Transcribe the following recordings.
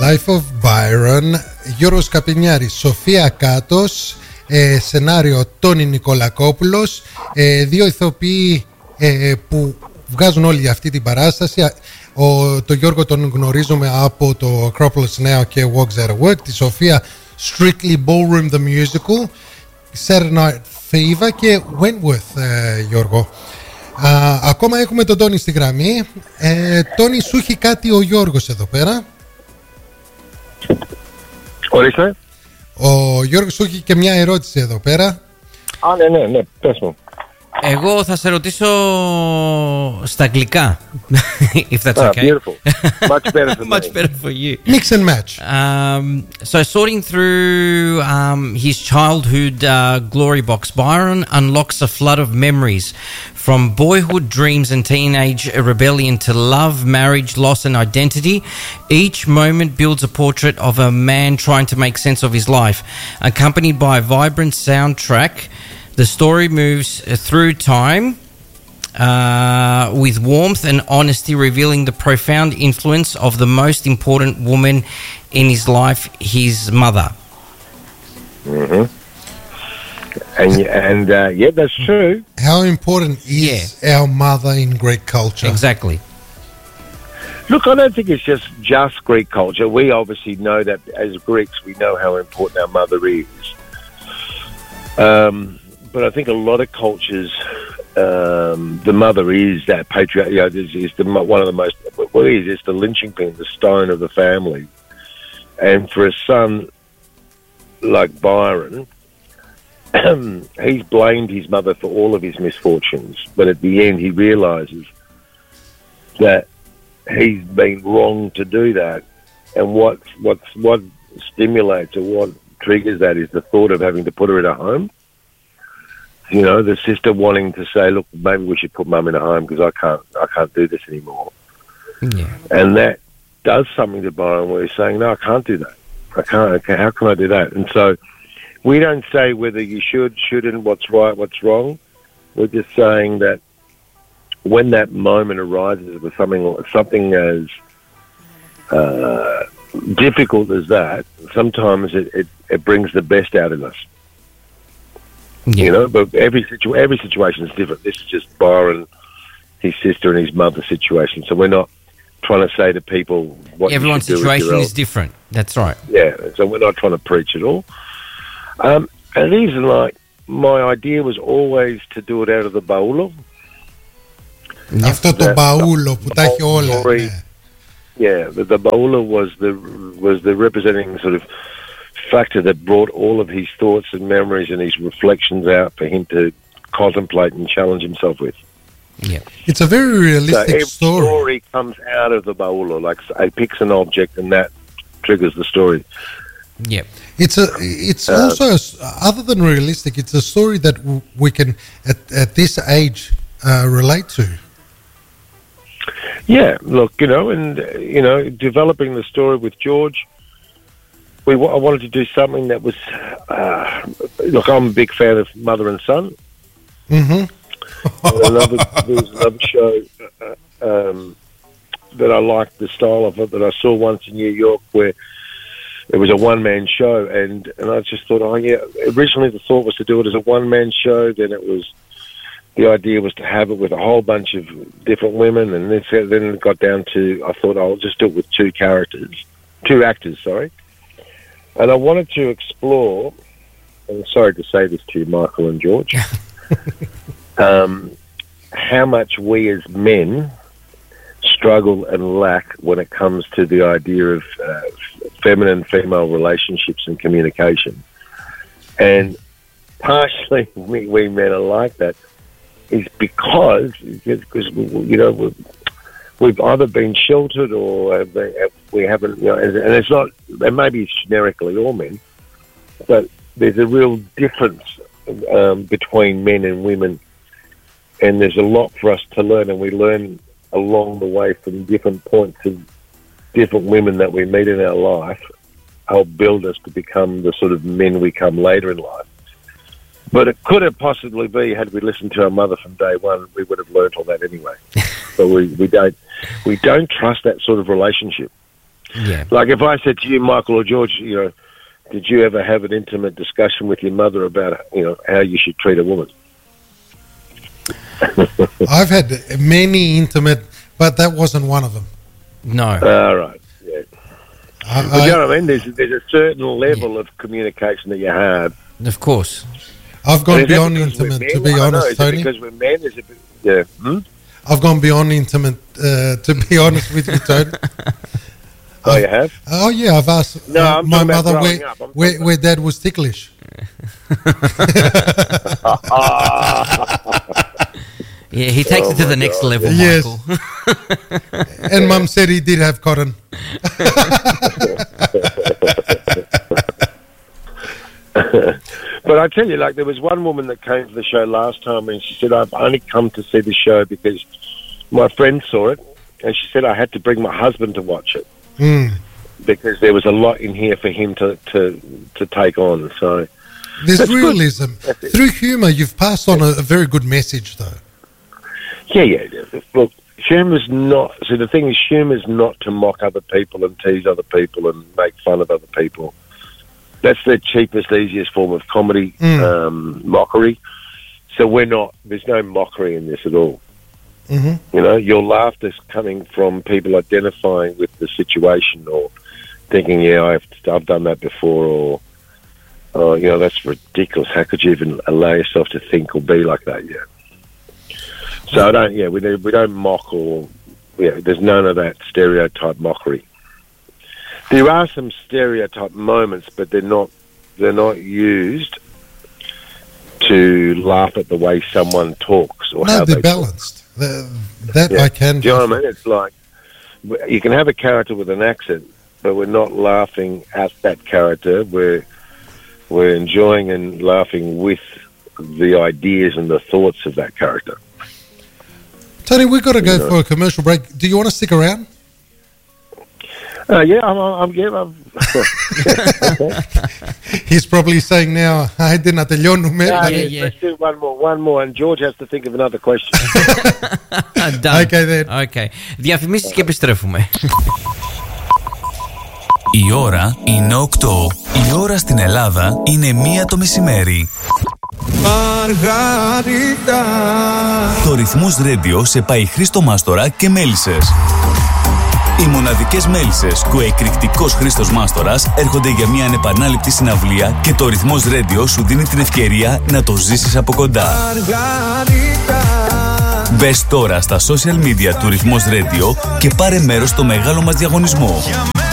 Life of Byron, Γιώργος Καπινιάρης, Σοφία Κάτος, σενάριο Τόνι Νικολακόπουλος, δύο ηθοποιοί που βγάζουν όλοι αυτή την παράσταση. Το Γιώργο τον γνωρίζουμε από το Acropolis Now και Walks Out of Work, τη Σοφία Strictly Ballroom the Musical, Saturday Night Fever και Wentworth, Γιώργο. Ακόμα έχουμε τον Τόνι στη γραμμή. Τόνι, σου έχει κάτι ο Γιώργος εδώ πέρα. Ορίστε. Ο Γιώργος σου έχει και μια ερώτηση εδώ πέρα. Ναι, πες μου. Εγώ θα σε ρωτήσω στα αγγλικά, if that's okay. Beautiful. Much better for me. Much better for you. Mix and match. So sorting through his childhood glory box, Byron unlocks a flood of memories from boyhood dreams and teenage rebellion to love, marriage, loss and identity. Each moment builds a portrait of a man trying to make sense of his life. Accompanied by a vibrant soundtrack, the story moves through time with warmth and honesty, revealing the profound influence of the most important woman in his life, his mother. Mm-hmm. And yeah, that's true. How important is our mother in Greek culture? Exactly. Look, I don't think it's just Greek culture. We obviously know that as Greeks, we know how important our mother is. But I think a lot of cultures, the mother is that patriarch. You know, is one of the most. Well, it's the lynching pin, the stone of the family. And for a son like Byron, he's blamed his mother for all of his misfortunes. But at the end, he realises that he's been wrong to do that. And what stimulates or what triggers that is the thought of having to put her in a home. You know, the sister wanting to say, look, maybe we should put mum in a home because I can't do this anymore. Yeah. And that does something to Byron where he's saying, no, I can't do that. I can't. Okay, how can I do that? And so we don't say whether you shouldn't, what's right, what's wrong. We're just saying that when that moment arises with something as difficult as that, sometimes it brings the best out of us. Yeah. You know, but every situation is different. This is just Byron, his sister and his mother's situation. So we're not trying to say to people what everyone's you should do situation is different. That's right. Yeah, so we're not trying to preach at all. And the reason, like, my idea was always to do it out of the baúlo. Αυτό το μπαούλο που τα έχει όλα. Yeah, the baúlo was the representing sort of factor that brought all of his thoughts and memories and his reflections out for him to contemplate and challenge himself with. Yeah. It's a very realistic story. Every story comes out of the baúlo, like it picks an object and that triggers the story. Yeah. It's also, other than realistic, it's a story that we can, at this age, relate to. Yeah, look, developing the story with George, I wanted to do something that was, look, I'm a big fan of Mother and Son. Mm-hmm. There was another show that I liked the style of it that I saw once in New York where it was a one-man show, and I just thought, originally the thought was to do it as a one-man show, then the idea was to have it with a whole bunch of different women, and then it got down to, I thought I'll just do it with two actors, sorry. And I wanted to explore, and I'm sorry to say this to you, Michael and George, how much we as men struggle and lack when it comes to the idea of feminine-female relationships and communication. And partially we men are like that is because we've either been sheltered or we haven't, and it's not, and maybe it's generically all men, but there's a real difference between men and women, and there's a lot for us to learn, and we learn along the way from different points of different women that we meet in our life, help build us to become the sort of men we come later in life. But it could have possibly be, had we listened to our mother from day one, we would have learnt all that anyway. But we don't trust that sort of relationship. Yeah. Like if I said to you, Michael or George, you know, did you ever have an intimate discussion with your mother about, you know, how you should treat a woman? I've had many intimate, but that wasn't one of them. No. All right. Yeah. But you know what I mean? There's a certain level of communication that you have. Of course. I've gone beyond intimate, to be honest, Tony. Because we're men, is it? Yeah. I've gone beyond intimate, to be honest with you, Tony. Oh, you have? Oh, yeah, I've asked my mother where Dad was ticklish. Yeah, he takes it to the next level, yes. Michael. And Mum said he did have cotton. But I tell you, like, there was one woman that came to the show last time and she said, I've only come to see the show because my friend saw it, and she said I had to bring my husband to watch it because there was a lot in here for him to take on. So there's realism. Through humour, you've passed on a very good message, though. Yeah. Look, humour's not... So the thing is, humour's not to mock other people and tease other people and make fun of other people. That's the cheapest, easiest form of comedy, mockery. So we're not... There's no mockery in this at all. Mm-hmm. You know, your laughter's coming from people identifying with the situation or thinking, yeah, I've done that before, or, you know, that's ridiculous. How could you even allow yourself to think or be like that yet? So we don't mock or, there's none of that stereotype mockery. There are some stereotype moments, but they're not used to laugh at the way someone talks or how they're balanced. I can. Do you know what I mean? It's like you can have a character with an accent, but we're not laughing at that character. We're enjoying and laughing with the ideas and the thoughts of that character. Tony, we've got to go for a commercial break. Do you want to stick around? I'm He's probably saying now, να τελειώνουμε. Let's do one more, and George has to think of another question. Okay then. Okay. Διαφημίσεις και επιστρέφουμε. Η ώρα είναι 8. Η ώρα στην Ελλάδα είναι 1 το μεσημέρι. Μαργαρίτα. Το Ρυθμός Radio σε πάει Χρήστο Μάστορα και μέλισσες. Οι μοναδικές μέλισσες και ο εκρηκτικός Χρήστος Μάστορας έρχονται για μια ανεπανάληπτη συναυλία και το Ρυθμός Radio σου δίνει την ευκαιρία να το ζήσεις από κοντά. Μπες τώρα στα social media του Ρυθμός Radio και πάρε μέρος στο μεγάλο μας διαγωνισμό.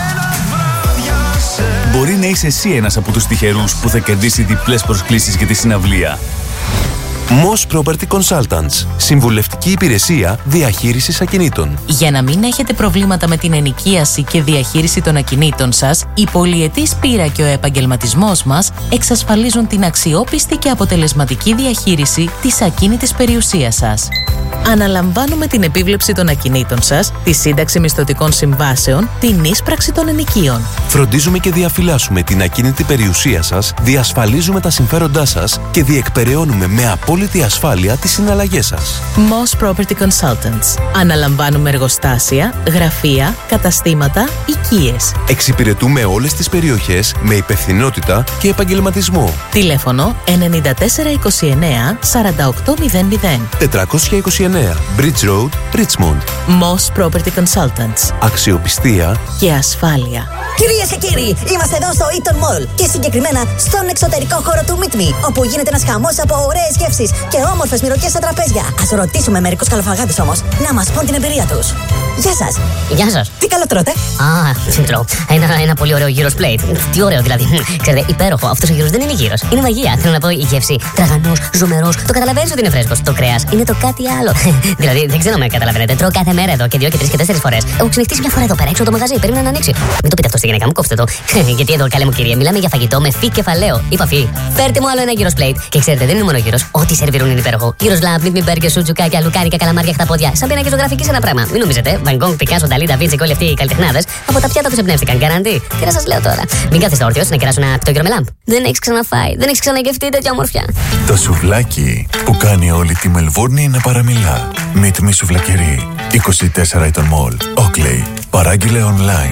Μπορεί να είσαι εσύ ένας από τους τυχερούς που θα κερδίσει διπλές προσκλήσεις για τη συναυλία. Moss Property Consultants. Συμβουλευτική υπηρεσία διαχείρισης ακινήτων. Για να μην έχετε προβλήματα με την ενοικίαση και διαχείριση των ακινήτων σας, η πολυετής πείρα και ο επαγγελματισμός μας εξασφαλίζουν την αξιόπιστη και αποτελεσματική διαχείριση της ακίνητης περιουσίας σας. Αναλαμβάνουμε την επίβλεψη των ακινήτων σας, τη σύνταξη μισθωτικών συμβάσεων, την ίσπραξη των ενοικίων. Φροντίζουμε και διαφυλάσσουμε την ακίνητη περιουσία σας, διασφαλίζουμε τα συμφέροντά σας και διεκπεραιώνουμε με απόλυτη ασφάλεια τις συναλλαγές σας. Moss Property Consultants. Αναλαμβάνουμε εργοστάσια, γραφεία, καταστήματα, οικίες. Εξυπηρετούμε όλες τις περιοχές με υπευθυνότητα και επαγγελματισμό. Τηλέφωνο 9429 4800. 429 Bridge Road, Richmond. Moss Property Consultants. Αξιοπιστία και ασφάλεια. Κυρίες και κύριοι, είμαστε εδώ στο Eton Mall και συγκεκριμένα στον εξωτερικό χώρο του Meet Me, όπου γίνεται ένας χαμός από ωραίες γεύσεις και όμορφες μυρωδιές στα τραπέζια. Ας ρωτήσουμε μερικούς καλοφαγάδες όμως να μας πούν την εμπειρία τους. Γεια σας. Γεια σας. Τι καλό τρώτε? Τρώω ένα πολύ ωραίο gyros plate. Τι ωραίο δηλαδή. Ξέρετε, υπέροχο. Αυτός ο gyros δεν είναι gyros. Είναι μαγεία. Θέλω να πω, η γεύση τραγανός, ζουμερός. Το καταλαβαίνεις ότι είναι φρέσκος. Το κρέας είναι το κάτι άλλο. Δηλαδή, δεν ξέρω με καταλαβαίνετε. Τρώω κάθε μέρα εδώ και 2 και 3 και 4 φορές. Έχω ξενυχτήσει μια φορά εδώ πέρα έξω το μαγαζί. Περίμενα να ανοίξει. Μην το πείτε αυτό στη γυναίκα μου, κόφτε το. Γιατί εδώ, καλέ μου κυρία, μιλάμε για φαγητό με φι κεφαλαίο. Είπα φι. Φέρτε μου άλλο ένα gyros plate. Και ξέρετε, δεν είναι μόνο gyros. Ό,τι σερβιρούν είναι υπέροχο. Gyros λαμπ, μιτ μι μπέργκερ, σουτζουκάκια, λουκάνικα, καλαμάρια, χταπόδια. Σαν πίνακες ζωγραφική σε ένα πράγμα. Μην νομίζετε. Van Gogh, Picasso, Dalí, Da Vinci και όλοι αυτοί οι καλλιτεχνάδες από τα πιάτα τους εμπνεύστηκαν. Γκαραντί. Τι να σας λέω τώρα. Μην κάθεστε όρθιος να κεράσω ένα πιτόγυρο με λαμπ. Δεν έχεις ξαναφάει. Δεν έχεις ξαναγευτεί τέτοια ομορφιά. Το σουβλάκι που κάνει όλη τη Μελβούρνη να παραμιλά. Meet Me σουβλακερί. 24 Eton Mall. Oakley. Παράγγειλε online στο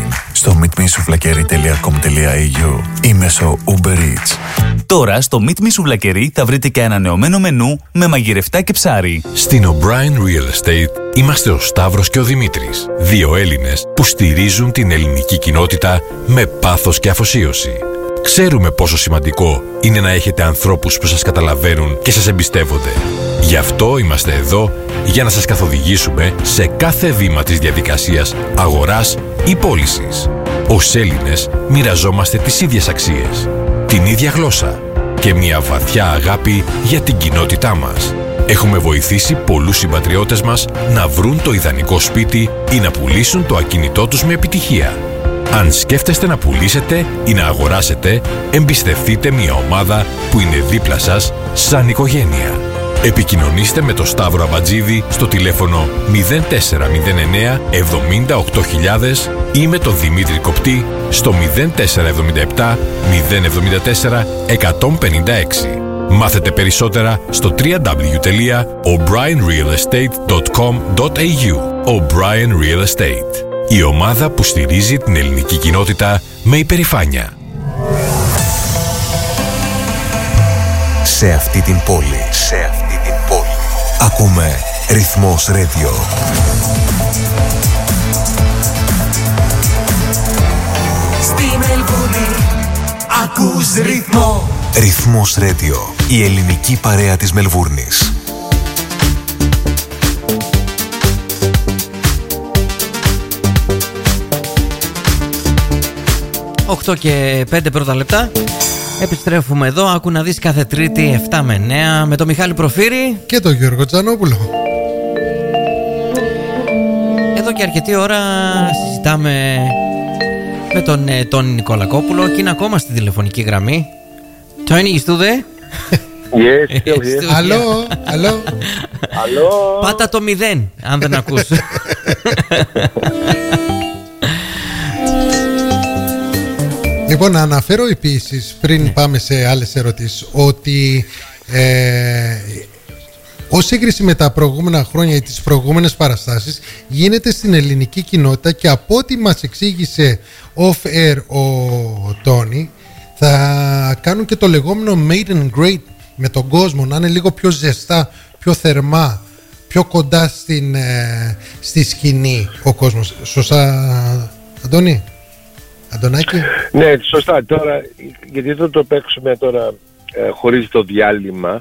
στο meetmesouvlakerie.com.au ή μέσω Uber Eats. Τώρα στο Meet Me Souvlakerie θα βρείτε και ανανεωμένο μενού με μαγειρευτά και ψάρι. Στην O'Brien Real Estate είμαστε ο Σταύρος και ο Δημήτρης, δύο Έλληνες που στηρίζουν την ελληνική κοινότητα με πάθος και αφοσίωση. Ξέρουμε πόσο σημαντικό είναι να έχετε ανθρώπους που σας καταλαβαίνουν και σας εμπιστεύονται. Γι' αυτό είμαστε εδώ για να σας καθοδηγήσουμε σε κάθε βήμα της διαδικασίας αγοράς ή πώλησης. Ως Έλληνες μοιραζόμαστε τις ίδιες αξίες, την ίδια γλώσσα και μια βαθιά αγάπη για την κοινότητά μας. Έχουμε βοηθήσει πολλούς συμπατριώτες μας να βρουν το ιδανικό σπίτι ή να πουλήσουν το ακίνητό τους με επιτυχία. Αν σκέφτεστε να πουλήσετε ή να αγοράσετε, εμπιστευτείτε μια ομάδα που είναι δίπλα σας σαν οικογένεια. Επικοινωνήστε με τον Σταύρο Αμπατζίδη στο τηλέφωνο 0409 78000 ή με τον Δημήτρη Κοπτή στο 0477 074 156. Μάθετε περισσότερα στο www.o'brienrealestate.com.au. O'Brien Real Estate, η ομάδα που στηρίζει την ελληνική κοινότητα με υπερηφάνεια. Σε αυτή την πόλη, ακούμε Ρυθμός Radio. Στη Μελβούρνη ακούς ρυθμό. Ρυθμός Radio, η ελληνική παρέα της Μελβούρνης. 8 και 5 πρώτα λεπτά. Επιστρέφουμε εδώ. Άκου να δεις κάθε Τρίτη 7 με 9 με τον Μιχάλη Προφύρη και τον Γιώργο Τζανόπουλο. Εδώ και αρκετή ώρα συζητάμε με τον Τόνι Νικολακόπουλο και είναι ακόμα στη τηλεφωνική γραμμή. Tony, you still there? Yes, still here. Hello. Πάτα το 0 αν δεν ακούς. Λοιπόν, να αναφέρω επίσης πριν πάμε σε άλλες ερωτήσεις ότι ως σύγκριση με τα προηγούμενα χρόνια ή τις προηγούμενες παραστάσεις γίνεται στην ελληνική κοινότητα και από ό,τι μας εξήγησε off-air ο Τόνι, θα κάνουν και το λεγόμενο made and great με τον κόσμο, να είναι λίγο πιο ζεστά, πιο θερμά, πιο κοντά στη σκηνή ο κόσμος. Σωστά, Αντώνη? Αντωνάκη? Ναι, σωστά. Τώρα, γιατί δεν το παίξουμε τώρα χωρίς το διάλειμμα,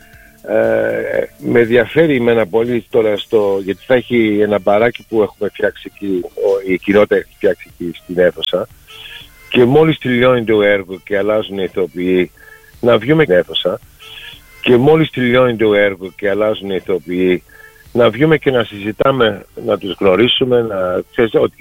με ενδιαφέρει εμένα πολύ τώρα γιατί θα έχει ένα μπαράκι που έχουμε φτιάξει εκεί, η κοινότητα έχει φτιάξει εκεί στην αίθουσα, και μόλις τελειώνει το έργο και αλλάζουν οι ηθοποιοί, να βγούμε στην αίθουσα, και μόλις τελειώνει το έργο και αλλάζουν οι ηθοποιοί, να βγούμε και να συζητάμε, να τους γνωρίσουμε, να ξέρεις ότι